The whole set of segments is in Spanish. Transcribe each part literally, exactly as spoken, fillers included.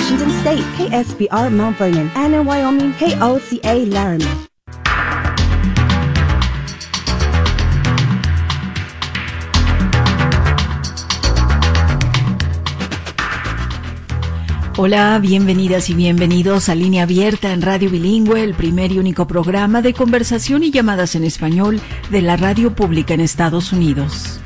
Washington State, K S B R Mount Vernon, and in Wyoming, K O C A Laramie. Hola, bienvenidas y bienvenidos a Línea Abierta en Radio Bilingüe, el primer y único programa de conversación y llamadas en español de la radio pública en Estados Unidos.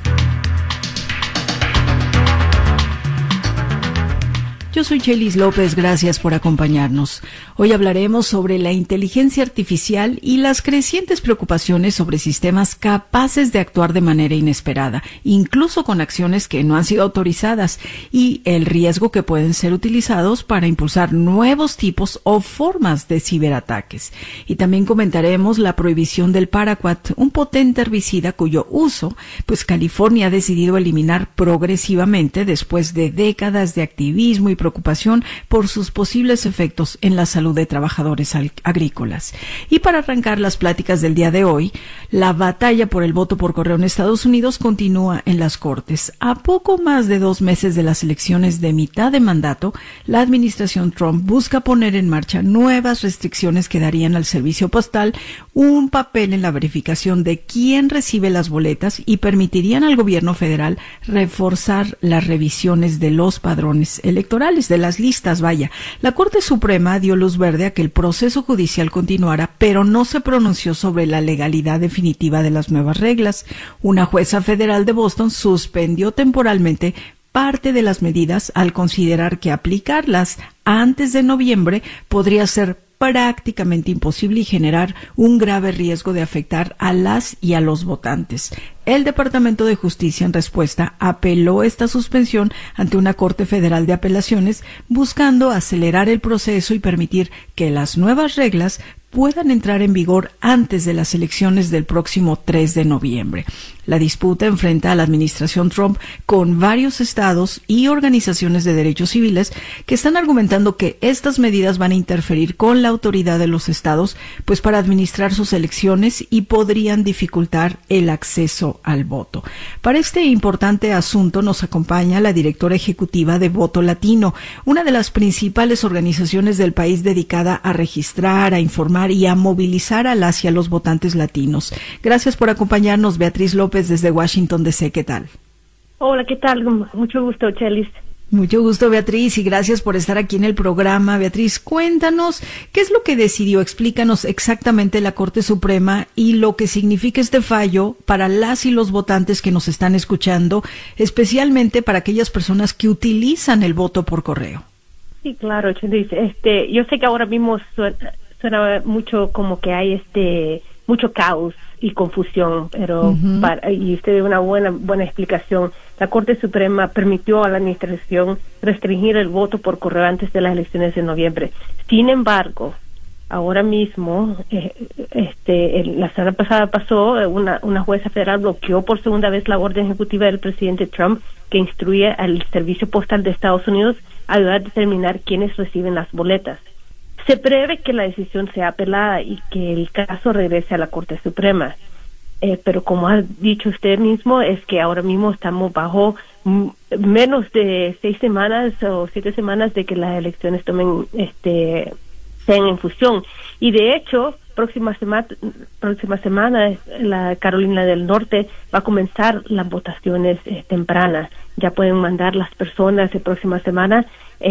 Yo soy Chelis López, gracias por acompañarnos. Hoy hablaremos sobre la inteligencia artificial y las crecientes preocupaciones sobre sistemas capaces de actuar de manera inesperada, incluso con acciones que no han sido autorizadas, y el riesgo que pueden ser utilizados para impulsar nuevos tipos o formas de ciberataques. Y también comentaremos la prohibición del Paraquat, un potente herbicida cuyo uso, pues California ha decidido eliminar progresivamente después de décadas de activismo y preocupación por sus posibles efectos en la salud de trabajadores agrícolas. Y para arrancar las pláticas del día de hoy, la batalla por el voto por correo en Estados Unidos continúa en las Cortes. A poco más de dos meses de las elecciones de mitad de mandato, la administración Trump busca poner en marcha nuevas restricciones que darían al servicio postal un papel en la verificación de quién recibe las boletas y permitirían al gobierno federal reforzar las revisiones de los padrones electorales, de las listas, vaya. La Corte Suprema dio luz verde a que el proceso judicial continuara, pero no se pronunció sobre la legalidad definitiva de las nuevas reglas. Una jueza federal de Boston suspendió temporalmente parte de las medidas al considerar que aplicarlas antes de noviembre podría ser prácticamente imposible y generar un grave riesgo de afectar a las y a los votantes. El Departamento de Justicia, en respuesta, apeló esta suspensión ante una Corte Federal de Apelaciones, buscando acelerar el proceso y permitir que las nuevas reglas puedan entrar en vigor antes de las elecciones del próximo tres de noviembre. La disputa enfrenta a la administración Trump con varios estados y organizaciones de derechos civiles que están argumentando que estas medidas van a interferir con la autoridad de los estados, pues para administrar sus elecciones, y podrían dificultar el acceso al voto. Para este importante asunto nos acompaña la directora ejecutiva de Voto Latino, una de las principales organizaciones del país dedicada a registrar, a informar y a movilizar a las y a los votantes latinos. Gracias por acompañarnos, Beatriz López, desde Washington D C. ¿Qué tal? Hola, ¿qué tal? Mucho gusto, Chelis. Mucho gusto, Beatriz, y gracias por estar aquí en el programa. Beatriz, cuéntanos, ¿qué es lo que decidió? Explícanos exactamente la Corte Suprema y lo que significa este fallo para las y los votantes que nos están escuchando, especialmente para aquellas personas que utilizan el voto por correo. Sí, claro, Chelis. Este, yo sé que ahora mismo suena, suena mucho como que hay este mucho caos y confusión, pero uh-huh. para, y usted dio una buena buena explicación. La Corte Suprema permitió a la administración restringir el voto por correo antes de las elecciones de noviembre. Sin embargo, ahora mismo, eh, este, el, la semana pasada pasó, una, una jueza federal bloqueó por segunda vez la orden ejecutiva del presidente Trump que instruye al Servicio Postal de Estados Unidos a ayudar a determinar quiénes reciben las boletas. Se prevé que la decisión sea apelada y que el caso regrese a la Corte Suprema. Eh, pero como ha dicho usted mismo, es que ahora mismo estamos bajo m- menos de seis semanas o siete semanas de que las elecciones tomen, este, sean en fusión. Y de hecho, próxima semana, próxima semana, la Carolina del Norte va a comenzar las votaciones eh, tempranas. Ya pueden mandar las personas la próxima semana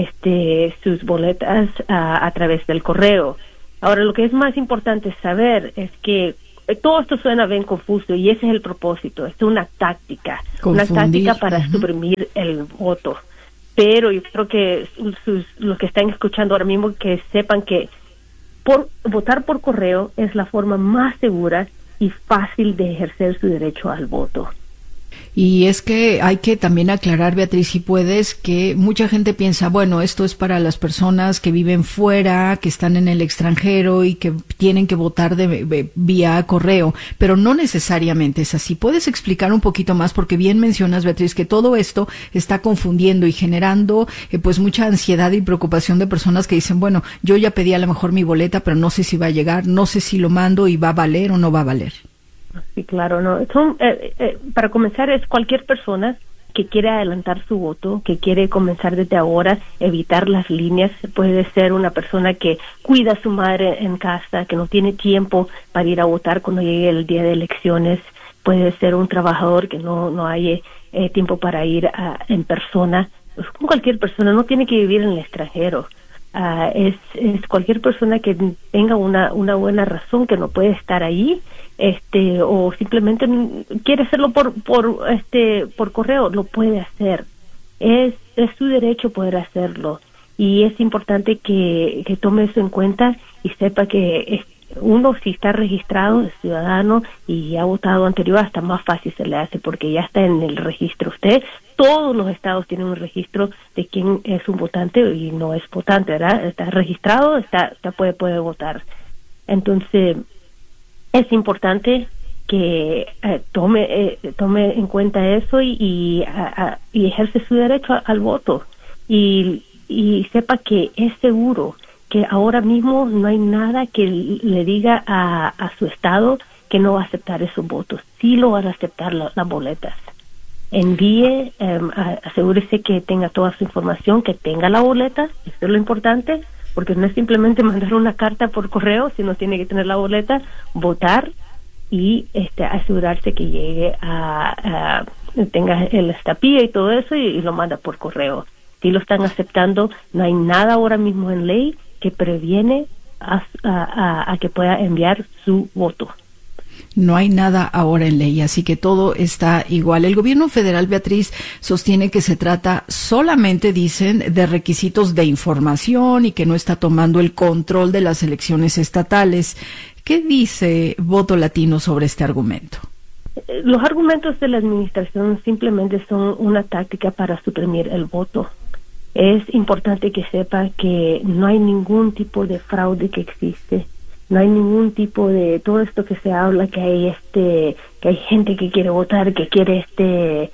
este sus boletas uh, a través del correo. Ahora, lo que es más importante saber es que todo esto suena bien confuso y ese es el propósito. Es una táctica, Confundir. una táctica para uh-huh. suprimir el voto. Pero yo creo que sus, los que están escuchando ahora mismo que sepan que por votar por correo es la forma más segura y fácil de ejercer su derecho al voto. Y es que hay que también aclarar, Beatriz, si puedes, que mucha gente piensa, bueno, esto es para las personas que viven fuera, que están en el extranjero y que tienen que votar de, de vía correo, pero no necesariamente es así. ¿Puedes explicar un poquito más? Porque bien mencionas, Beatriz, que todo esto está confundiendo y generando eh, pues mucha ansiedad y preocupación de personas que dicen, bueno, yo ya pedí a lo mejor mi boleta, pero no sé si va a llegar, no sé si lo mando y va a valer o no va a valer. Sí, claro, no. Son, eh, eh, para comenzar, es cualquier persona que quiere adelantar su voto, que quiere comenzar desde ahora, evitar las líneas. Puede ser una persona que cuida a su madre en casa, que no tiene tiempo para ir a votar cuando llegue el día de elecciones. Puede ser un trabajador que no no haya eh, tiempo para ir a, en persona. Pues con cualquier persona, no tiene que vivir en el extranjero. Uh, es, es cualquier persona que tenga una una buena razón que no puede estar ahí, este o simplemente quiere hacerlo por por este por correo, lo puede hacer. Es es su derecho poder hacerlo, y es importante que que tome eso en cuenta y sepa que es, uno, si está registrado, es ciudadano y ha votado anterior, hasta más fácil se le hace porque ya está en el registro. Usted, todos los estados tienen un registro de quién es un votante y no es votante, ¿verdad? Está registrado, está, está puede puede votar. Entonces, es importante que eh, tome eh, tome en cuenta eso y y, a, a, y ejerce su derecho a, al voto, y y sepa que es seguro, que ahora mismo no hay nada que le diga a, a su estado que no va a aceptar esos votos. Sí lo van a aceptar la, las boletas. Envíe, um, a, asegúrese que tenga toda su información, que tenga la boleta, eso es lo importante, porque no es simplemente mandar una carta por correo, sino tiene que tener la boleta, votar y este asegurarse que llegue a, a tenga el estampilla y todo eso y, y lo manda por correo. Si lo están aceptando, no hay nada ahora mismo en ley que previene a, a, a que pueda enviar su voto. No hay nada ahora en ley, así que todo está igual. El gobierno federal, Beatriz, sostiene que se trata solamente, dicen, de requisitos de información y que no está tomando el control de las elecciones estatales. ¿Qué dice Voto Latino sobre este argumento? Los argumentos de la administración simplemente son una táctica para suprimir el voto. Es importante que sepa que no hay ningún tipo de fraude que existe, no hay ningún tipo de todo esto que se habla, que hay este que hay gente que quiere votar, que quiere este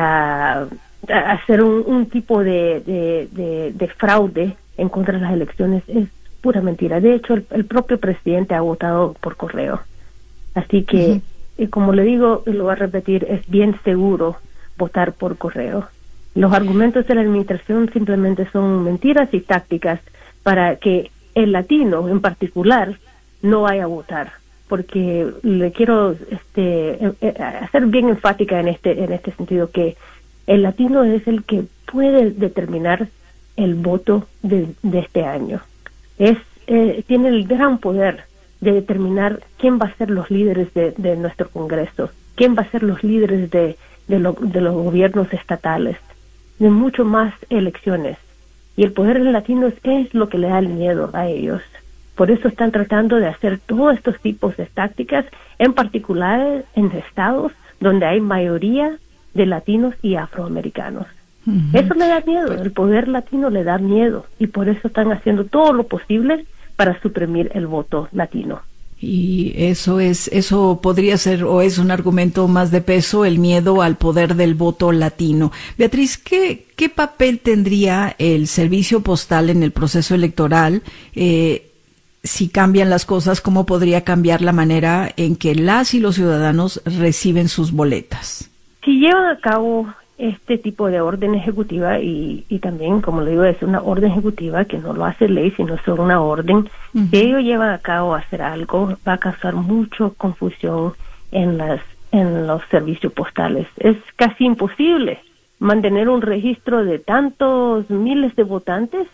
uh, hacer un, un tipo de, de, de, de fraude en contra de las elecciones. Es pura mentira. De hecho, el, el propio presidente ha votado por correo. Así que, uh-huh. y como le digo, lo voy a repetir, es bien seguro votar por correo. Los argumentos de la administración simplemente son mentiras y tácticas para que el latino en particular no vaya a votar, porque le quiero este hacer bien enfática en este en este sentido, que el latino es el que puede determinar el voto de, de este año. Es eh, tiene el gran poder de determinar quién va a ser los líderes de, de nuestro Congreso, quién va a ser los líderes de de, lo, de los gobiernos estatales, de mucho más elecciones. Y el poder del latino es, es lo que le da el miedo a ellos. Por eso están tratando de hacer todos estos tipos de tácticas, en particular en estados donde hay mayoría de latinos y afroamericanos. Uh-huh. Eso le da miedo, el poder latino le da miedo, y por eso están haciendo todo lo posible para suprimir el voto latino. Y eso es, eso podría ser o es un argumento más de peso, el miedo al poder del voto latino. Beatriz, ¿qué, qué papel tendría el servicio postal en el proceso electoral? Eh, si cambian las cosas, ¿cómo podría cambiar la manera en que las y los ciudadanos reciben sus boletas? Si llevan a cabo este tipo de orden ejecutiva, y, y también, como le digo, es una orden ejecutiva que no lo hace ley, sino solo una orden, uh-huh. si ellos llevan a cabo a hacer algo, va a causar mucha confusión en las en los servicios postales. Es casi imposible mantener un registro de tantos miles de votantes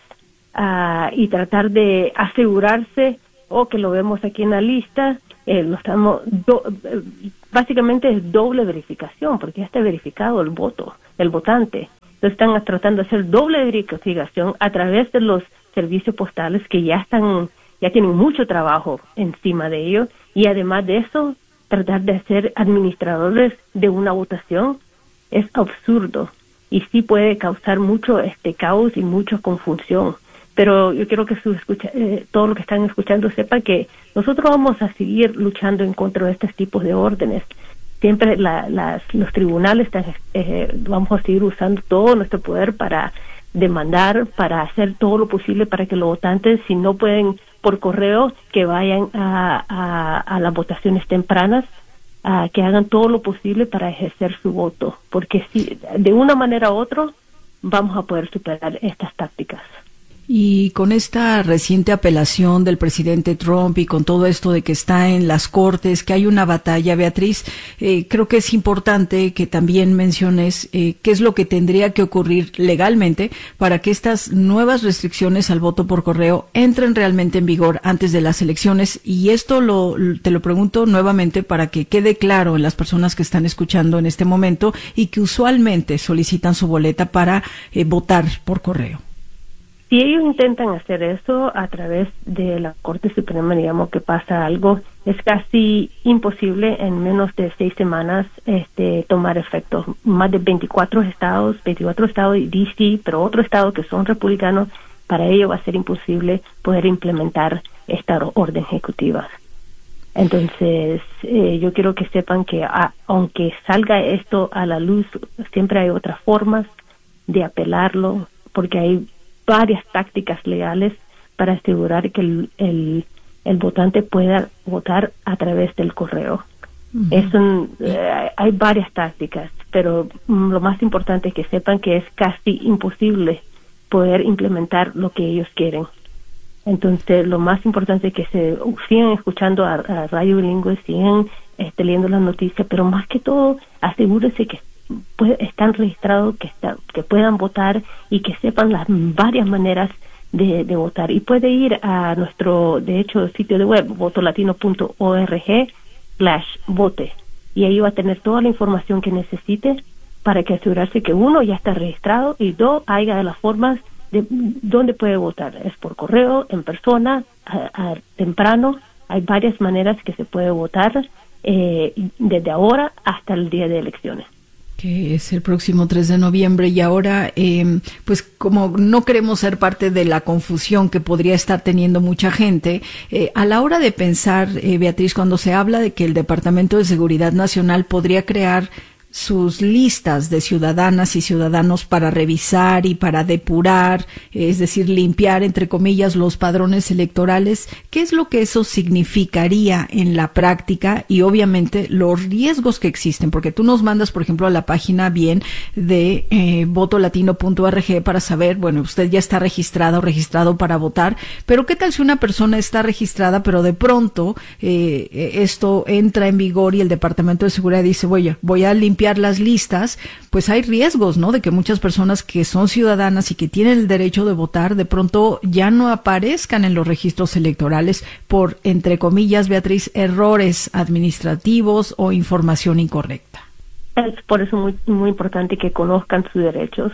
uh, y tratar de asegurarse, o oh, que lo vemos aquí en la lista, eh, lo estamos do, eh, básicamente es doble verificación, porque ya está verificado el voto, el votante. Entonces están tratando de hacer doble verificación a través de los servicios postales, que ya están, ya tienen mucho trabajo encima de ellos, y además de eso, tratar de ser administradores de una votación es absurdo, y sí puede causar mucho este caos y mucha confusión. Pero yo quiero que su escucha, eh, todo lo que están escuchando sepa que nosotros vamos a seguir luchando en contra de estos tipos de órdenes. Siempre la, las, los tribunales están, eh, vamos a seguir usando todo nuestro poder para demandar, para hacer todo lo posible para que los votantes, si no pueden por correo, que vayan a, a, a las votaciones tempranas, uh, que hagan todo lo posible para ejercer su voto, porque si de una manera u otra vamos a poder superar estas tácticas. Y con esta reciente apelación del presidente Trump y con todo esto de que está en las cortes, que hay una batalla, Beatriz, eh, creo que es importante que también menciones eh, qué es lo que tendría que ocurrir legalmente para que estas nuevas restricciones al voto por correo entren realmente en vigor antes de las elecciones. Y esto lo, te lo pregunto nuevamente para que quede claro en las personas que están escuchando en este momento y que usualmente solicitan su boleta para eh, votar por correo. Si ellos intentan hacer eso a través de la Corte Suprema, digamos que pasa algo, es casi imposible en menos de seis semanas este, tomar efecto. Más de veinticuatro estados, veinticuatro estados y D C, pero otros estados que son republicanos, para ello va a ser imposible poder implementar esta orden ejecutiva. Entonces, eh, yo quiero que sepan que a, aunque salga esto a la luz, siempre hay otras formas de apelarlo, porque hay varias tácticas legales para asegurar que el, el, el votante pueda votar a través del correo. Uh-huh. Es un, eh, hay varias tácticas, pero mm, lo más importante es que sepan que es casi imposible poder implementar lo que ellos quieren. Entonces, lo más importante es que se sigan escuchando a, a Radio Bilingüe, sigan este, leyendo las noticias, pero más que todo, asegúrense que Pues, están registrados, que está, que puedan votar y que sepan las varias maneras de, de votar. Y puede ir a nuestro, de hecho, sitio de web, votolatino punto org slash vote. Y ahí va a tener toda la información que necesite para que asegurarse que uno ya está registrado y dos, haya las formas de dónde puede votar. Es por correo, en persona, a, a, temprano. Hay varias maneras que se puede votar eh, desde ahora hasta el día de elecciones. Que es el próximo tres de noviembre, y ahora, eh, pues como no queremos ser parte de la confusión que podría estar teniendo mucha gente, eh, a la hora de pensar, eh, Beatriz, cuando se habla de que el Departamento de Seguridad Nacional podría crear sus listas de ciudadanas y ciudadanos para revisar y para depurar, es decir, limpiar, entre comillas, los padrones electorales, ¿qué es lo que eso significaría en la práctica? Y obviamente los riesgos que existen, porque tú nos mandas, por ejemplo, a la página bien de eh, votolatino punto org para saber, bueno, usted ya está registrado o registrado para votar, pero ¿qué tal si una persona está registrada, pero de pronto eh, esto entra en vigor y el Departamento de Seguridad dice, voy, voy a limpiar las listas? Pues hay riesgos, ¿no? De que muchas personas que son ciudadanas y que tienen el derecho de votar, de pronto ya no aparezcan en los registros electorales por, entre comillas, Beatriz, errores administrativos o información incorrecta. Es por eso muy, muy importante que conozcan sus derechos.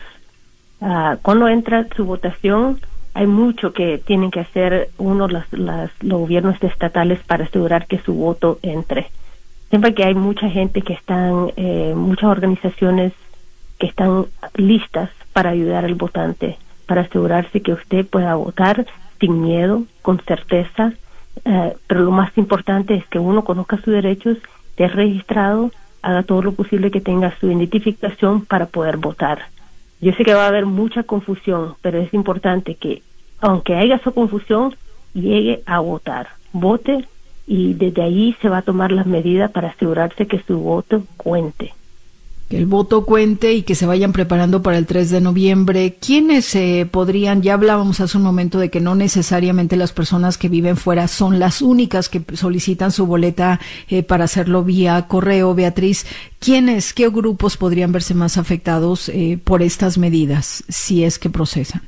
Uh, cuando entra su votación, hay mucho que tienen que hacer uno, las, las, los gobiernos estatales para asegurar que su voto entre. Siempre que hay mucha gente que están, eh, muchas organizaciones que están listas para ayudar al votante, para asegurarse que usted pueda votar sin miedo, con certeza, eh, pero lo más importante es que uno conozca sus derechos, esté registrado, haga todo lo posible que tenga su identificación para poder votar. Yo sé que va a haber mucha confusión, pero es importante que, aunque haya esa confusión, llegue a votar, vote, y desde ahí se va a tomar las medidas para asegurarse que su voto cuente. Que el voto cuente y que se vayan preparando para el tres de noviembre. ¿Quiénes eh, podrían? Ya hablábamos hace un momento de que no necesariamente las personas que viven fuera son las únicas que solicitan su boleta eh, para hacerlo vía correo, Beatriz. ¿Quiénes, qué grupos podrían verse más afectados eh, por estas medidas, si es que procesan?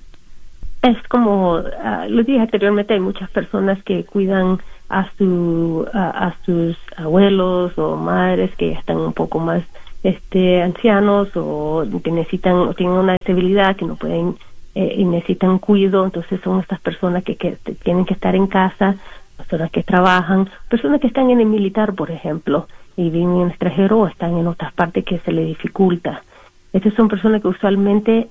Es como, uh, lo dije anteriormente, hay muchas personas que cuidan a su a, a sus abuelos o madres que ya están un poco más este ancianos o que necesitan o tienen una disabilidad que no pueden eh, y necesitan cuidado. Entonces son estas personas que, que tienen que estar en casa, personas que trabajan, personas que están en el militar, por ejemplo, y viven en el extranjero o están en otras partes que se les dificulta. Estas son personas que usualmente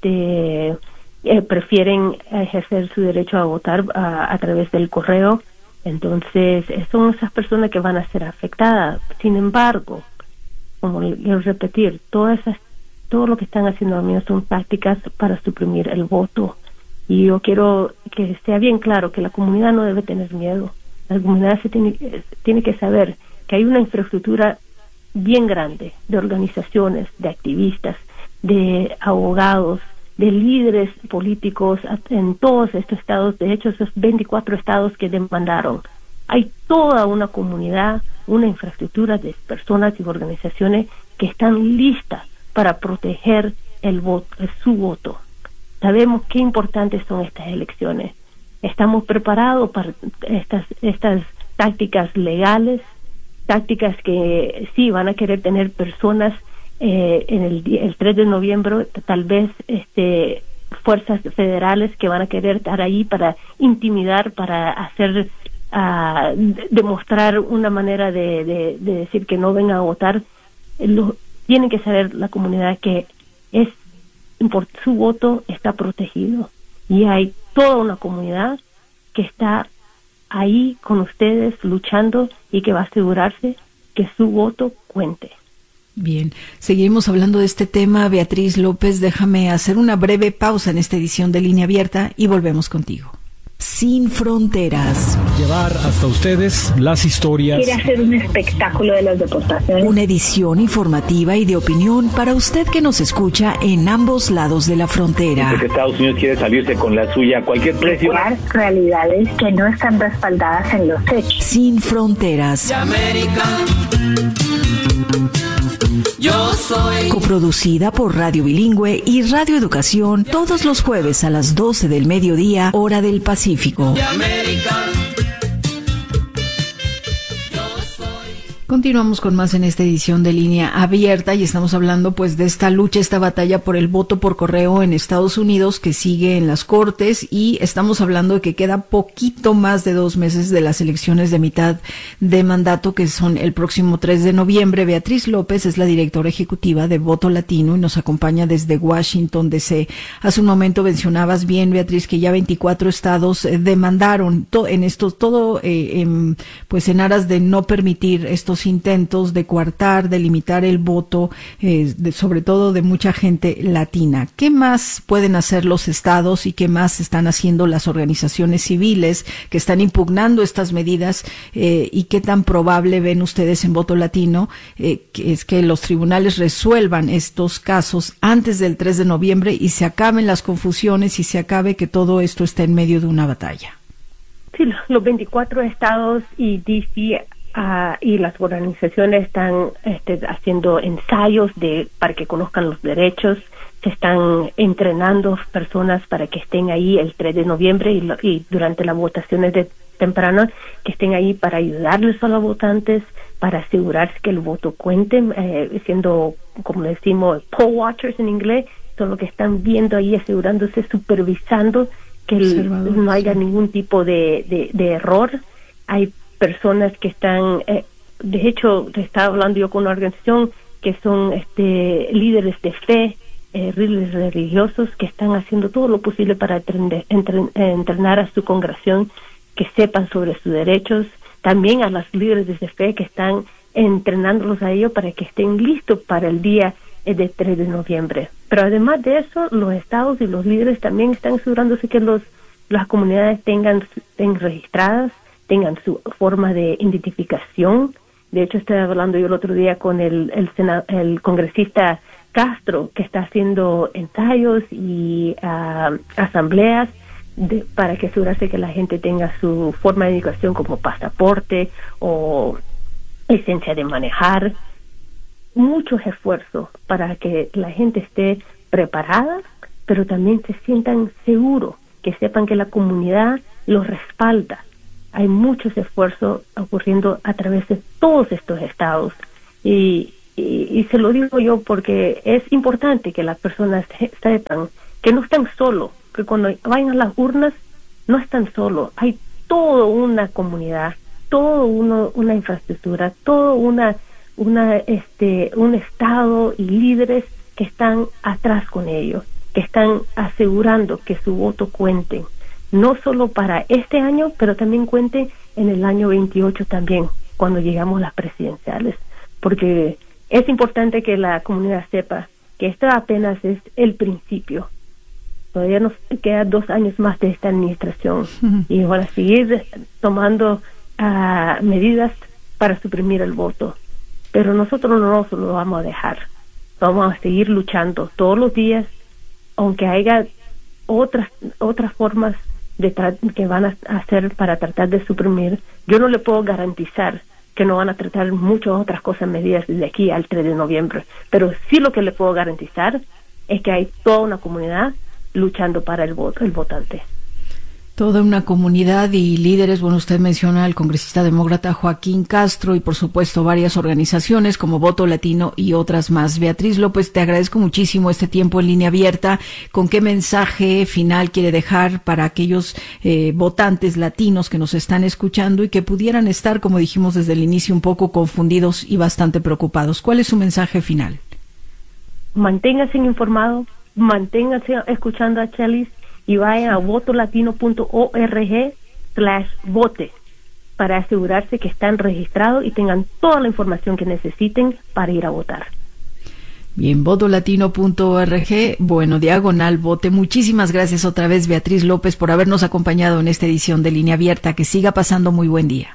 este eh, prefieren ejercer su derecho a votar a, a través del correo. Entonces, son esas personas que van a ser afectadas. Sin embargo, como quiero repetir, todas esas, todo lo que están haciendo a mí son tácticas para suprimir el voto. Y yo quiero que sea bien claro que la comunidad no debe tener miedo. La comunidad se tiene, tiene que saber que hay una infraestructura bien grande de organizaciones, de activistas, de abogados, de líderes políticos en todos estos estados, de hecho esos veinticuatro estados que demandaron. Hay toda una comunidad, una infraestructura de personas y organizaciones que están listas para proteger el voto, su voto. Sabemos qué importantes son estas elecciones. Estamos preparados para estas, estas tácticas legales, tácticas que sí van a querer tener personas eh, en el, el tres de noviembre, tal vez este fuerzas federales que van a querer estar ahí para intimidar, para hacer, uh, de, demostrar una manera de, de, de decir que no vengan a votar. Lo, tienen que saber la comunidad que es por su voto está protegido, y hay toda una comunidad que está ahí con ustedes luchando y que va a asegurarse que su voto cuente. Bien, seguiremos hablando de este tema. Beatriz López, déjame hacer una breve pausa en esta edición de Línea Abierta y volvemos contigo. Sin fronteras. Llevar hasta ustedes las historias. Quiere hacer un espectáculo de las deportaciones. Una edición informativa y de opinión para usted que nos escucha en ambos lados de la frontera. Porque Estados Unidos quiere salirse con la suya a cualquier precio. Realidades que no están respaldadas en los hechos. Sin fronteras. Yo soy. Coproducida por Radio Bilingüe y Radio Educación todos los jueves a las doce del mediodía, hora del Pacífico. De América. Continuamos con más en esta edición de Línea Abierta y estamos hablando pues de esta lucha, esta batalla por el voto por correo en Estados Unidos que sigue en las cortes, y estamos hablando de que queda poquito más de dos meses de las elecciones de mitad de mandato, que son el próximo tres de noviembre. Beatriz López es la directora ejecutiva de Voto Latino y nos acompaña desde Washington, D C Hace un momento mencionabas bien, Beatriz, que ya veinticuatro estados demandaron to- en esto todo eh, en, pues en aras de no permitir estos intentos de coartar, de limitar el voto, eh, de, sobre todo de mucha gente latina. ¿Qué más pueden hacer los estados y qué más están haciendo las organizaciones civiles que están impugnando estas medidas, eh, y qué tan probable ven ustedes en Voto Latino eh, que es que los tribunales resuelvan estos casos antes del tres de noviembre y se acaben las confusiones y se acabe que todo esto esté en medio de una batalla? Sí, los veinticuatro estados y D C Uh, y las organizaciones están este, haciendo ensayos de para que conozcan los derechos, se están entrenando personas para que estén ahí el tres de noviembre y, lo, y durante las votaciones de temprano, que estén ahí para ayudarles a los votantes, para asegurarse que el voto cuente, eh, siendo, como decimos, poll watchers en inglés, son los que están viendo ahí, asegurándose, supervisando que el, no haya ningún tipo de, de, de error. Hay personas que están, eh, de hecho, estaba hablando yo con una organización que son este líderes de fe, eh, líderes religiosos que están haciendo todo lo posible para entrenar, entrenar a su congregación, que sepan sobre sus derechos, también a los líderes de fe que están entrenándolos a ellos para que estén listos para el día eh, de tres de noviembre. Pero además de eso, los estados y los líderes también están asegurándose que los las comunidades tengan, tengan registradas, tengan su forma de identificación. De hecho, estaba hablando yo el otro día con el el, sena, el congresista Castro, que está haciendo ensayos y uh, asambleas de, para que asegurarse que la gente tenga su forma de identificación como pasaporte o licencia de manejar. Muchos esfuerzos para que la gente esté preparada, pero también se sientan seguros, que sepan que la comunidad los respalda. Hay muchos esfuerzos ocurriendo a través de todos estos estados y, y, y se lo digo yo porque es importante que las personas sepan que no están solos, que cuando vayan a las urnas no están solos. Hay toda una comunidad, toda uno, una infraestructura, todo una, una, este, un estado y líderes que están atrás con ellos, que están asegurando que su voto cuente. No solo para este año, pero también cuente en el año veintiocho también, cuando llegamos a las presidenciales. Porque es importante que la comunidad sepa que esto apenas es el principio. Todavía nos quedan dos años más de esta administración. Uh-huh. Y van a seguir tomando uh, medidas para suprimir el voto. Pero nosotros no nos lo vamos a dejar. Vamos a seguir luchando todos los días, aunque haya otras otras formas de tra- que van a hacer para tratar de suprimir. Yo no le puedo garantizar que no van a tratar muchas otras cosas, medidas desde aquí al tres de noviembre, pero sí lo que le puedo garantizar es que hay toda una comunidad luchando para el voto, el votante. Toda una comunidad y líderes. Bueno, usted menciona al congresista demócrata Joaquín Castro y por supuesto varias organizaciones como Voto Latino y otras más. Beatriz López, te agradezco muchísimo este tiempo en línea abierta. ¿Con qué mensaje final quiere dejar para aquellos eh, votantes latinos que nos están escuchando y que pudieran estar, como dijimos desde el inicio, un poco confundidos y bastante preocupados? ¿Cuál es su mensaje final? Manténganse informados, manténganse escuchando a Chelis y vayan a votolatino.org slash vote para asegurarse que están registrados y tengan toda la información que necesiten para ir a votar. Bien, votolatino punto org, bueno, diagonal vote. Muchísimas gracias otra vez, Beatriz López, por habernos acompañado en esta edición de Línea Abierta. Que siga pasando muy buen día.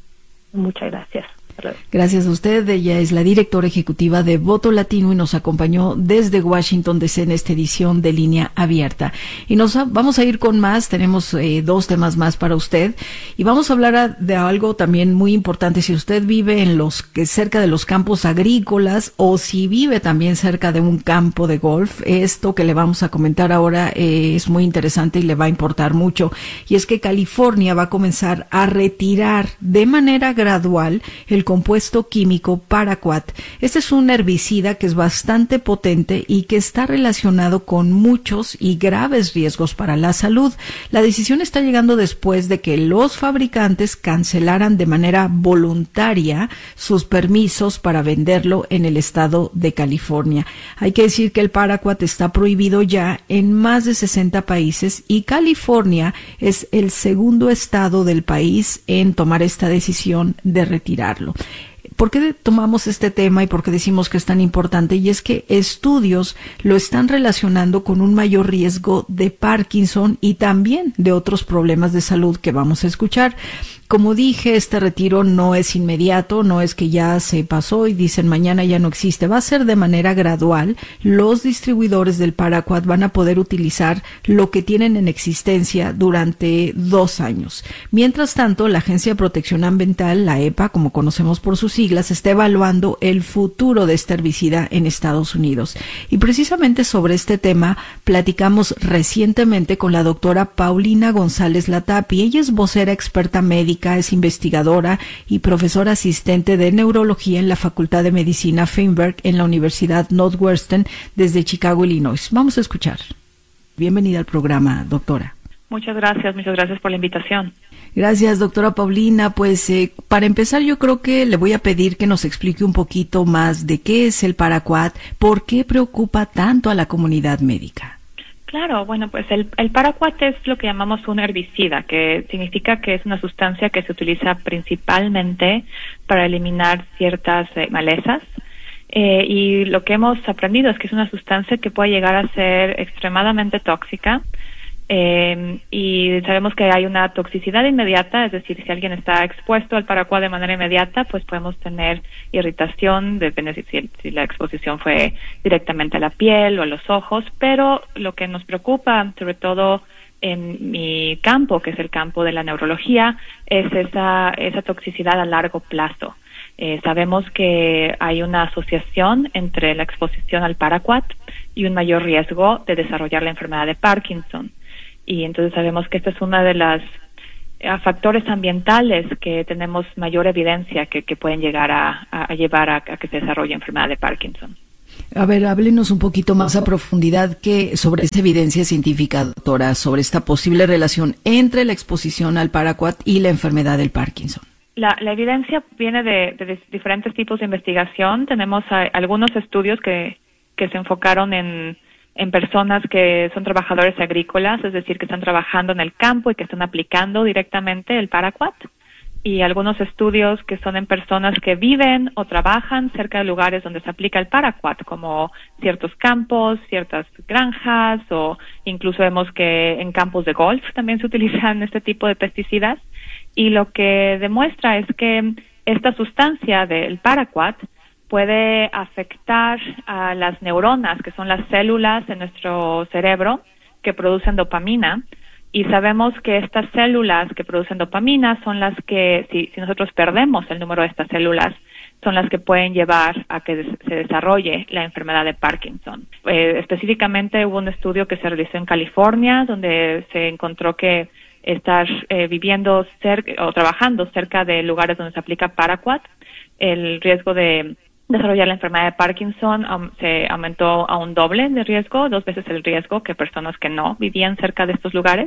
Muchas gracias. Gracias a usted. Ella es la directora ejecutiva de Voto Latino y nos acompañó desde Washington D C en esta edición de Línea Abierta. Y nos vamos a ir con más. Tenemos eh, dos temas más para usted y vamos a hablar a, de algo también muy importante. Si usted vive en los que cerca de los campos agrícolas o si vive también cerca de un campo de golf, esto que le vamos a comentar ahora eh, es muy interesante y le va a importar mucho. Y es que California va a comenzar a retirar de manera gradual el compuesto químico Paraquat. Este es un herbicida que es bastante potente y que está relacionado con muchos y graves riesgos para la salud. La decisión está llegando después de que los fabricantes cancelaran de manera voluntaria sus permisos para venderlo en el estado de California. Hay que decir que el Paraquat está prohibido ya en más de sesenta países y California es el segundo estado del país en tomar esta decisión de retirarlo. ¿Por qué tomamos este tema y por qué decimos que es tan importante? Y es que estudios lo están relacionando con un mayor riesgo de Parkinson y también de otros problemas de salud que vamos a escuchar. Como dije, este retiro no es inmediato, no es que ya se pasó y dicen mañana ya no existe. Va a ser de manera gradual. Los distribuidores del Paraquat van a poder utilizar lo que tienen en existencia durante dos años. Mientras tanto, la Agencia de Protección Ambiental, la E P A, como conocemos por sus siglas, está evaluando el futuro de este herbicida en Estados Unidos. Y precisamente sobre este tema platicamos recientemente con la doctora Paulina González Latapi. Ella es vocera experta médica, es investigadora y profesora asistente de neurología en la Facultad de Medicina Feinberg en la Universidad Northwestern desde Chicago, Illinois. Vamos a escuchar. Bienvenida al programa, doctora. Muchas gracias, muchas gracias por la invitación. Gracias, doctora Paulina. Pues eh, para empezar, yo creo que le voy a pedir que nos explique un poquito más de qué es el Paraquat, por qué preocupa tanto a la comunidad médica. Claro, bueno, pues el, el Paraquat es lo que llamamos un herbicida, que significa que es una sustancia que se utiliza principalmente para eliminar ciertas eh, malezas. Eh, y lo que hemos aprendido es que es una sustancia que puede llegar a ser extremadamente tóxica. Eh, y sabemos que hay una toxicidad inmediata, es decir, si alguien está expuesto al Paraquat de manera inmediata, pues podemos tener irritación, depende si, si la exposición fue directamente a la piel o a los ojos, pero lo que nos preocupa, sobre todo en mi campo, que es el campo de la neurología, es esa, esa toxicidad a largo plazo. Eh, sabemos que hay una asociación entre la exposición al Paraquat y un mayor riesgo de desarrollar la enfermedad de Parkinson. Y entonces sabemos que esta es una de las a factores ambientales que tenemos mayor evidencia que, que pueden llegar a, a, a llevar a, a que se desarrolle enfermedad de Parkinson. A ver, háblenos un poquito más a profundidad que sobre esta evidencia científica, doctora, sobre esta posible relación entre la exposición al Paraquat y la enfermedad del Parkinson. La, la evidencia viene de, de diferentes tipos de investigación. Tenemos a, algunos estudios que, que se enfocaron en en personas que son trabajadores agrícolas, es decir, que están trabajando en el campo y que están aplicando directamente el Paraquat, y algunos estudios que son en personas que viven o trabajan cerca de lugares donde se aplica el Paraquat, como ciertos campos, ciertas granjas, o incluso vemos que en campos de golf también se utilizan este tipo de pesticidas, y lo que demuestra es que esta sustancia del paraquat puede afectar a las neuronas, que son las células de nuestro cerebro que producen dopamina, y sabemos que estas células que producen dopamina son las que, si, si nosotros perdemos el número de estas células, son las que pueden llevar a que des- se desarrolle la enfermedad de Parkinson. Eh, específicamente hubo un estudio que se realizó en California, donde se encontró que estar eh, viviendo cerca o trabajando cerca de lugares donde se aplica paraquat, el riesgo de desarrollar la enfermedad de Parkinson um, se aumentó a un doble de riesgo, dos veces el riesgo que personas que no vivían cerca de estos lugares.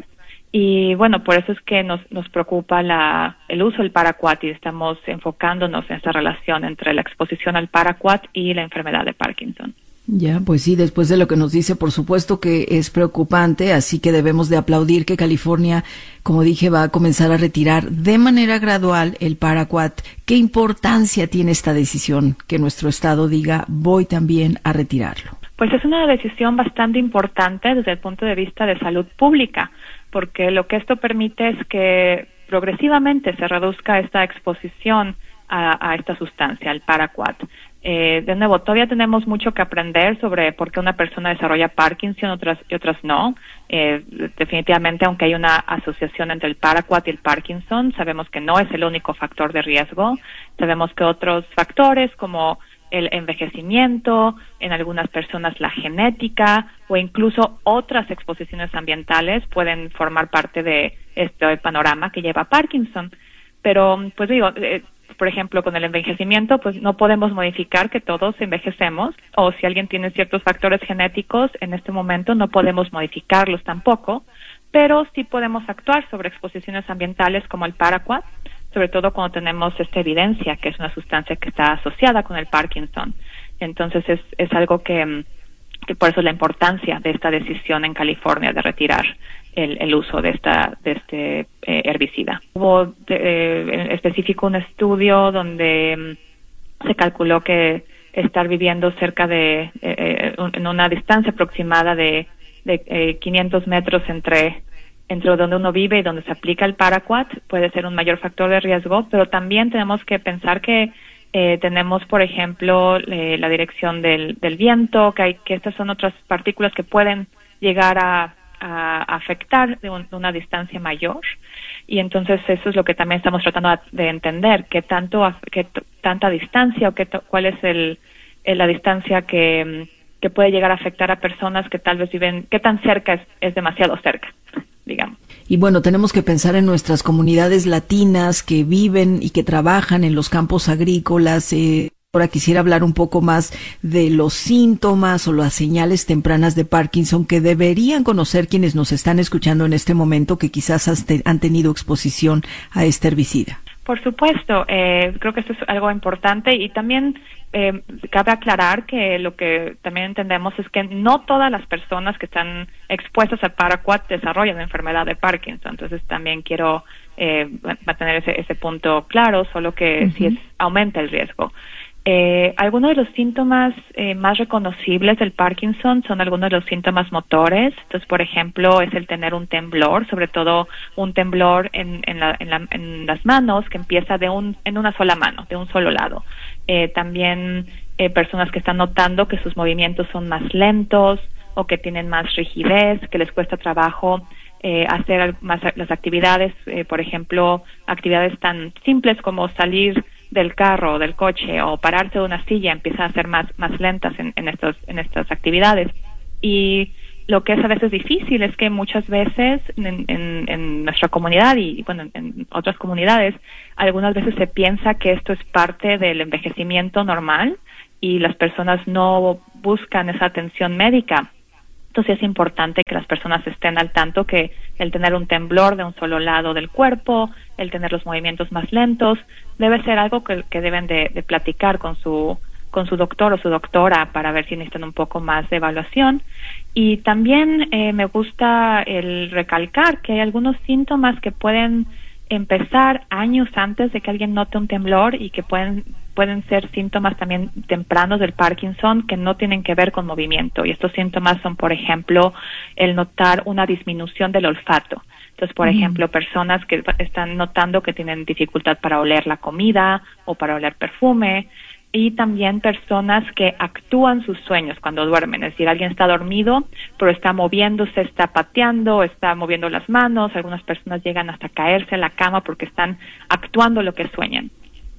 Y bueno, por eso es que nos, nos preocupa la, el uso del paraquat y estamos enfocándonos en esa relación entre la exposición al paraquat y la enfermedad de Parkinson. Ya, pues sí, después de lo que nos dice, por supuesto que es preocupante, así que debemos de aplaudir que California, como dije, va a comenzar a retirar de manera gradual el paraquat. ¿Qué importancia tiene esta decisión que nuestro estado diga voy también a retirarlo? Pues es una decisión bastante importante desde el punto de vista de salud pública, porque lo que esto permite es que progresivamente se reduzca esta exposición a, a esta sustancia, al paraquat. Eh, de nuevo, todavía tenemos mucho que aprender sobre por qué una persona desarrolla Parkinson otras, y otras no. Eh, definitivamente, aunque hay una asociación entre el paraquat y el Parkinson, sabemos que no es el único factor de riesgo. Sabemos que otros factores como el envejecimiento, en algunas personas la genética o incluso otras exposiciones ambientales pueden formar parte de este panorama que lleva a Parkinson. Pero, pues digo, eh, por ejemplo, con el envejecimiento, pues no podemos modificar que todos envejecemos, o si alguien tiene ciertos factores genéticos, en este momento no podemos modificarlos tampoco, pero sí podemos actuar sobre exposiciones ambientales como el paraquat, sobre todo cuando tenemos esta evidencia que es una sustancia que está asociada con el Parkinson. Entonces es, es algo que, que por eso la importancia de esta decisión en California de retirar el, el uso de esta de este eh, herbicida. Hubo de, eh, en específico un estudio donde um, se calculó que estar viviendo cerca de, eh, en una distancia aproximada de, de eh, quinientos metros entre entre donde uno vive y donde se aplica el paraquat puede ser un mayor factor de riesgo, pero también tenemos que pensar que eh, tenemos, por ejemplo, eh, la dirección del, del viento, que hay que estas son otras partículas que pueden llegar a, a afectar de, un, de una distancia mayor, y entonces eso es lo que también estamos tratando de entender, qué tanto, qué t- tanta distancia o qué t- cuál es el, el la distancia que que puede llegar a afectar a personas que tal vez viven, qué tan cerca es, es demasiado cerca, digamos. Y bueno, tenemos que pensar en nuestras comunidades latinas que viven y que trabajan en los campos agrícolas. Eh, ahora quisiera hablar un poco más de los síntomas o las señales tempranas de Parkinson que deberían conocer quienes nos están escuchando en este momento que quizás han tenido exposición a este herbicida. Por supuesto, eh, creo que esto es algo importante y también eh, cabe aclarar que lo que también entendemos es que no todas las personas que están expuestas al paraquat desarrollan la enfermedad de Parkinson. Entonces también quiero eh, mantener ese, ese punto claro, solo que uh-huh. sí es, aumenta el riesgo. Eh, algunos de los síntomas eh, más reconocibles del Parkinson son algunos de los síntomas motores. Entonces, por ejemplo, es el tener un temblor, sobre todo un temblor en, en, la, en, la, en las manos que empieza de un en una sola mano, de un solo lado. Eh, también eh, personas que están notando que sus movimientos son más lentos o que tienen más rigidez, que les cuesta trabajo eh, hacer más las actividades, eh, por ejemplo, actividades tan simples como salir del carro o del coche o pararse de una silla empiezan a ser más más lentas en, en estos en estas actividades. Y lo que es a veces difícil es que muchas veces en, en, en nuestra comunidad y bueno en, en otras comunidades algunas veces se piensa que esto es parte del envejecimiento normal y las personas no buscan esa atención médica. Entonces es importante que las personas estén al tanto que el tener un temblor de un solo lado del cuerpo, el tener los movimientos más lentos, debe ser algo que, que deben de, de platicar con su con su doctor o su doctora para ver si necesitan un poco más de evaluación. Y también eh, me gusta el recalcar que hay algunos síntomas que pueden empezar años antes de que alguien note un temblor y que pueden pueden ser síntomas también tempranos del Parkinson que no tienen que ver con movimiento. Y estos síntomas son, por ejemplo, el notar una disminución del olfato. Entonces, por uh-huh. ejemplo, personas que están notando que tienen dificultad para oler la comida o para oler perfume, y también personas que actúan sus sueños cuando duermen, es decir, alguien está dormido, pero está moviéndose, está pateando, está moviendo las manos, algunas personas llegan hasta caerse en la cama porque están actuando lo que sueñan.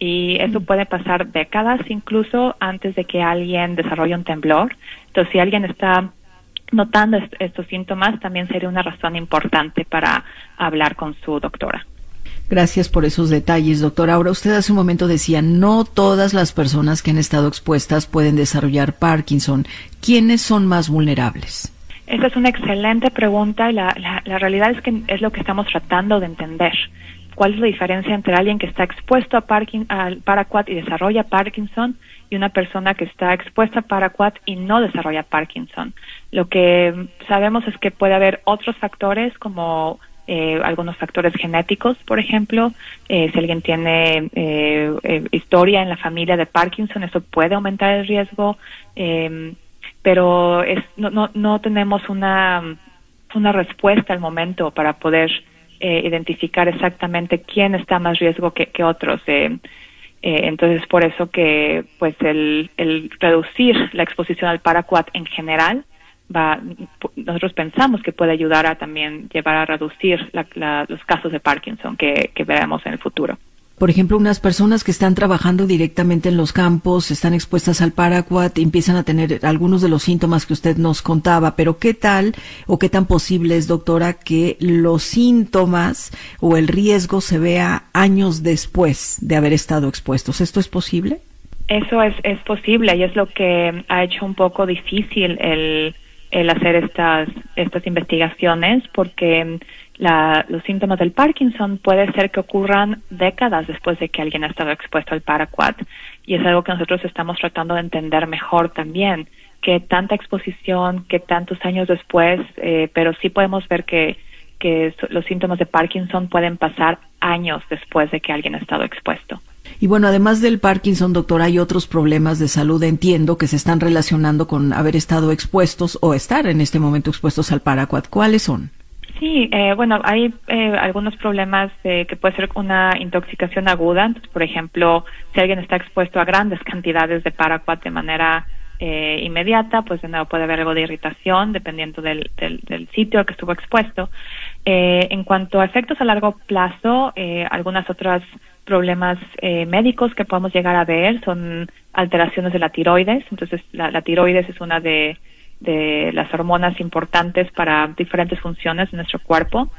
Y eso puede pasar décadas incluso antes de que alguien desarrolle un temblor. Entonces, si alguien está notando est- estos síntomas, también sería una razón importante para hablar con su doctora. Gracias por esos detalles, doctora. Ahora, usted hace un momento decía, no todas las personas que han estado expuestas pueden desarrollar Parkinson. ¿Quiénes son más vulnerables? Esa es una excelente pregunta y la, la, la realidad es que es lo que estamos tratando de entender. ¿Cuál es la diferencia entre alguien que está expuesto a Parkin, al Paraquat y desarrolla Parkinson y una persona que está expuesta a Paraquat y no desarrolla Parkinson? Lo que sabemos es que puede haber otros factores como Eh, algunos factores genéticos, por ejemplo, eh, si alguien tiene eh, eh, historia en la familia de Parkinson, eso puede aumentar el riesgo, eh, pero es, no, no, no tenemos una, una respuesta al momento para poder eh, identificar exactamente quién está a más riesgo que, que otros. Eh, eh, entonces, por eso que pues el, el reducir la exposición al Paraquat en general Va, nosotros pensamos que puede ayudar a también llevar a reducir la, la, los casos de Parkinson que, que veremos en el futuro. Por ejemplo, unas personas que están trabajando directamente en los campos, están expuestas al Paraquat, empiezan a tener algunos de los síntomas que usted nos contaba, pero ¿qué tal o qué tan posible es, doctora, que los síntomas o el riesgo se vea años después de haber estado expuestos? ¿Esto es posible? Eso es, es posible y es lo que ha hecho un poco difícil el el hacer estas estas investigaciones porque la, los síntomas del Parkinson puede ser que ocurran décadas después de que alguien ha estado expuesto al Paraquat y es algo que nosotros estamos tratando de entender mejor también, que tanta exposición, que tantos años después, eh, pero sí podemos ver que, que los síntomas de Parkinson pueden pasar años después de que alguien ha estado expuesto. Y bueno, además del Parkinson, doctor, hay otros problemas de salud, entiendo, que se están relacionando con haber estado expuestos o estar en este momento expuestos al Paraquat. ¿Cuáles son? Sí, eh, bueno, hay eh, algunos problemas eh, que puede ser una intoxicación aguda. Entonces, por ejemplo, si alguien está expuesto a grandes cantidades de Paraquat de manera eh, inmediata, pues de nuevo puede haber algo de irritación dependiendo del, del, del sitio al que estuvo expuesto. Eh, en cuanto a efectos a largo plazo, eh, algunas otras problemas eh, médicos que podemos llegar a ver son alteraciones de la tiroides. Entonces, la, la tiroides es una de, de las hormonas importantes para diferentes funciones de nuestro cuerpo.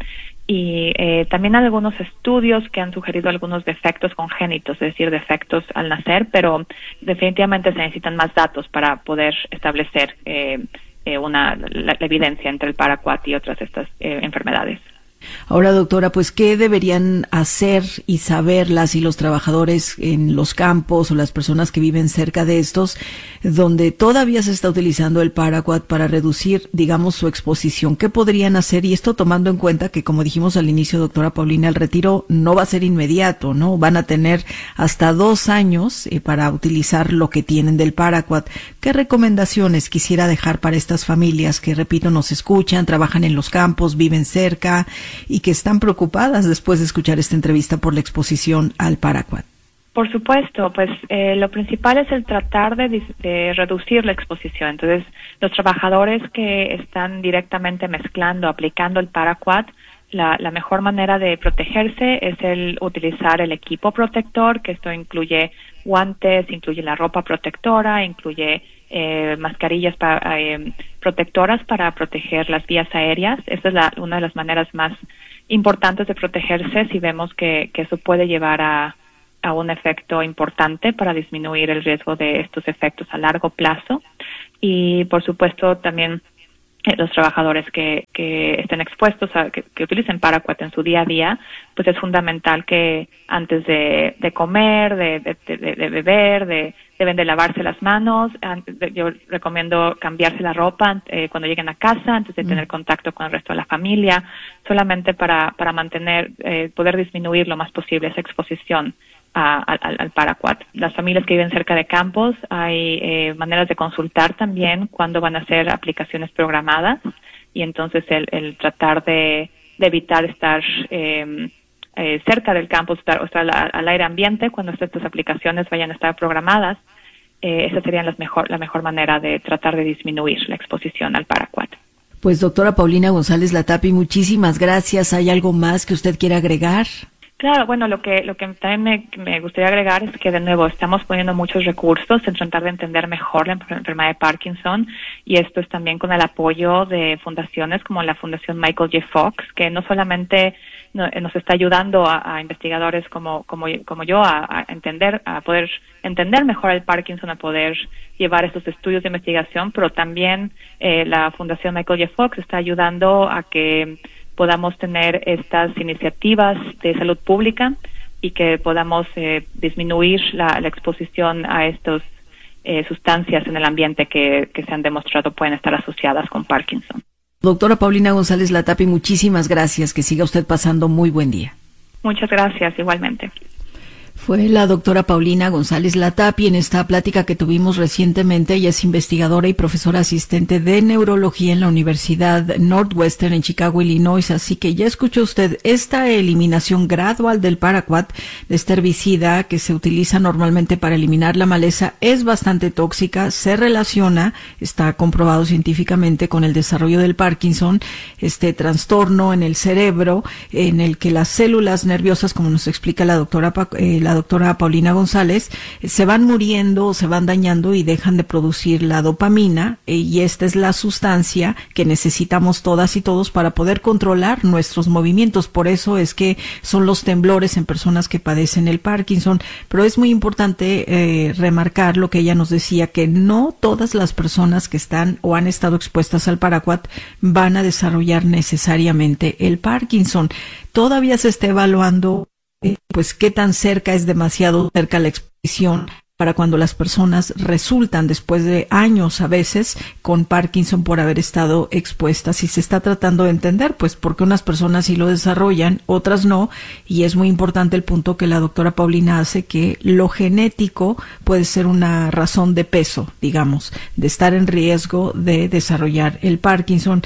Y eh, también hay algunos estudios que han sugerido algunos defectos congénitos, es decir, defectos al nacer, pero definitivamente se necesitan más datos para poder establecer eh, eh, una la, la evidencia entre el Paraquat y otras de estas eh, enfermedades. Ahora, doctora, pues, ¿qué deberían hacer y saber las y los trabajadores en los campos o las personas que viven cerca de estos, donde todavía se está utilizando el Paraquat para reducir, digamos, su exposición? ¿Qué podrían hacer? Y esto tomando en cuenta que, como dijimos al inicio, doctora Paulina, el retiro no va a ser inmediato, ¿no? Van a tener hasta dos años eh, para utilizar lo que tienen del Paraquat. ¿Qué recomendaciones quisiera dejar para estas familias que, repito, nos escuchan, trabajan en los campos, viven cerca y que están preocupadas después de escuchar esta entrevista por la exposición al Paraquat? Por supuesto, pues eh, lo principal es el tratar de, de reducir la exposición. Entonces, los trabajadores que están directamente mezclando, aplicando el Paraquat, la, la mejor manera de protegerse es el utilizar el equipo protector, que esto incluye guantes, incluye la ropa protectora, incluye eh, mascarillas para, eh, protectoras para proteger las vías aéreas. Esta es la, una de las maneras más importantes de protegerse si vemos que, que eso puede llevar a, a un efecto importante para disminuir el riesgo de estos efectos a largo plazo. Y, por supuesto, también eh, los trabajadores que, que estén expuestos, a que, que utilicen Paraquat en su día a día, pues es fundamental que antes de, de comer, de, de, de, de beber, de deben de lavarse las manos. Yo recomiendo cambiarse la ropa eh, cuando lleguen a casa, antes de tener contacto con el resto de la familia, solamente para, para mantener, eh, poder disminuir lo más posible esa exposición a, a, al Paraquat. Las familias que viven cerca de campos, hay eh, maneras de consultar también cuándo van a hacer aplicaciones programadas, y entonces el, el tratar de de evitar estar eh, eh, cerca del campus, estar, o estar al, al aire ambiente cuando estas aplicaciones vayan a estar programadas. Eh, esa sería las mejor, la mejor manera de tratar de disminuir la exposición al paraquat. Pues doctora Paulina González Latapy, muchísimas gracias. ¿Hay algo más que usted quiera agregar? Claro, bueno, lo que lo que también me, me gustaría agregar es que, de nuevo, estamos poniendo muchos recursos en tratar de entender mejor la enfermedad de Parkinson, y esto es también con el apoyo de fundaciones como la Fundación Michael J. Fox, que no solamente no, nos está ayudando a, a investigadores como como como yo a, a entender, a poder entender mejor el Parkinson, a poder llevar estos estudios de investigación, pero también eh, la Fundación Michael J. Fox está ayudando a que podamos tener estas iniciativas de salud pública y que podamos eh, disminuir la, la exposición a estas eh, sustancias en el ambiente que, que se han demostrado pueden estar asociadas con Parkinson. Doctora Paulina González Latapy, muchísimas gracias. Que siga usted pasando muy buen día. Muchas gracias, igualmente. Fue la doctora Paulina González Latapy en esta plática que tuvimos recientemente. Ella es investigadora y profesora asistente de neurología en la Universidad Northwestern en Chicago, Illinois. Así que ya escuchó usted, esta eliminación gradual del paraquat, de este herbicida que se utiliza normalmente para eliminar la maleza, es bastante tóxica, se relaciona, está comprobado científicamente, con el desarrollo del Parkinson, este trastorno en el cerebro en el que las células nerviosas, como nos explica la doctora eh, la doctora Paulina González, se van muriendo, se van dañando y dejan de producir la dopamina, eh, y esta es la sustancia que necesitamos todas y todos para poder controlar nuestros movimientos. Por eso es que son los temblores en personas que padecen el Parkinson. Pero es muy importante eh, remarcar lo que ella nos decía, que no todas las personas que están o han estado expuestas al paraquat van a desarrollar necesariamente el Parkinson. Todavía se está evaluando Eh, pues qué tan cerca es demasiado cerca la exposición para cuando las personas resultan después de años a veces con Parkinson por haber estado expuestas, y se está tratando de entender pues por qué unas personas sí lo desarrollan, otras no, y es muy importante el punto que la doctora Paulina hace, que lo genético puede ser una razón de peso, digamos, de estar en riesgo de desarrollar el Parkinson.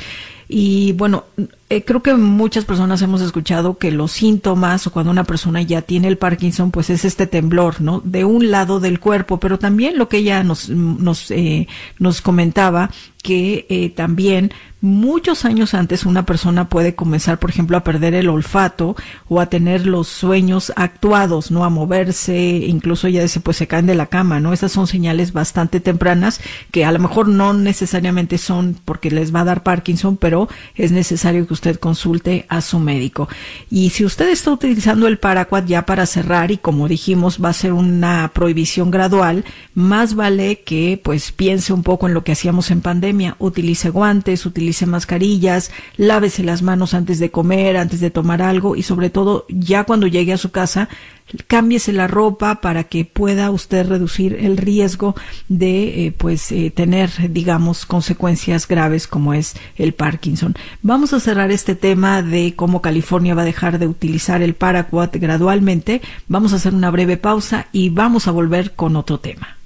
Y bueno, eh, creo que muchas personas hemos escuchado que los síntomas, o cuando una persona ya tiene el Parkinson, pues es este temblor, ¿no?, de un lado del cuerpo, pero también lo que ella nos nos eh, nos comentaba, que eh, también muchos años antes una persona puede comenzar, por ejemplo, a perder el olfato o a tener los sueños actuados, ¿no?, a moverse, incluso ya dice, pues se caen de la cama, ¿no? Esas son señales bastante tempranas que a lo mejor no necesariamente son porque les va a dar Parkinson, pero es necesario que usted consulte a su médico. Y si usted está utilizando el paraquat, ya para cerrar, y como dijimos, va a ser una prohibición gradual, más vale que pues piense un poco en lo que hacíamos en pandemia. Utilice guantes, utilice mascarillas, lávese las manos antes de comer, antes de tomar algo, y sobre todo ya cuando llegue a su casa, cámbiese la ropa para que pueda usted reducir el riesgo de eh, pues eh, tener, digamos, consecuencias graves como es el Parkinson. Vamos a cerrar este tema de cómo California va a dejar de utilizar el paraquat gradualmente. Vamos a hacer una breve pausa y vamos a volver con otro tema.